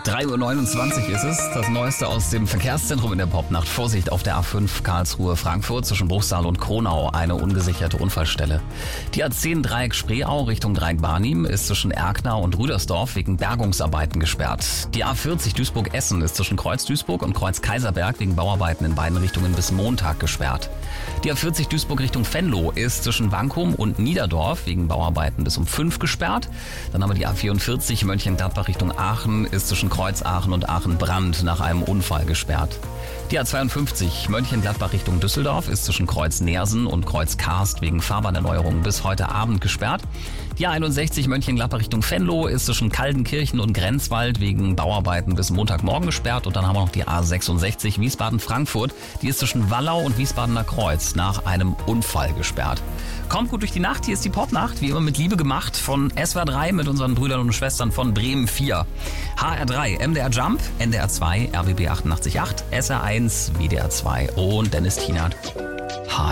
3:29 Uhr ist es. Das Neueste aus dem Verkehrszentrum in der Popnacht. Vorsicht auf der A5 Karlsruhe-Frankfurt zwischen Bruchsal und Kronau. Eine ungesicherte Unfallstelle. Die A10 Dreieck Spreeau Richtung Dreieck-Barnim ist zwischen Erkner und Rüdersdorf wegen Bergungsarbeiten gesperrt. Die A40 Duisburg-Essen ist zwischen Kreuz Duisburg und Kreuz Kaiserberg wegen Bauarbeiten in beiden Richtungen bis Montag gesperrt. Die A40 Duisburg Richtung Venlo ist zwischen Wankum und Niederdorf wegen Bauarbeiten bis um 5 gesperrt. Dann haben wir die A44 Mönchengladbach Richtung Aachen ist zwischen Kreuz Aachen und Aachen-Brand nach einem Unfall gesperrt. Die A52 Mönchengladbach Richtung Düsseldorf ist zwischen Kreuz Neersen und Kreuz Karst wegen Fahrbahnerneuerung bis heute Abend gesperrt. Die A61 Mönchengladbach Richtung Venlo ist zwischen Kaldenkirchen und Grenzwald wegen Bauarbeiten bis Montagmorgen gesperrt. Und dann haben wir noch die A66 Wiesbaden-Frankfurt. Die ist zwischen Wallau und Wiesbadener Kreuz nach einem Unfall gesperrt. Kommt gut durch die Nacht. Hier ist die Popnacht, wie immer mit Liebe gemacht von SWR 3 mit unseren Brüdern und Schwestern von Bremen 4. HR3, MDR Jump, NDR 2, RBB 88.8, SR1, WDR 2 und Dennis Tienert.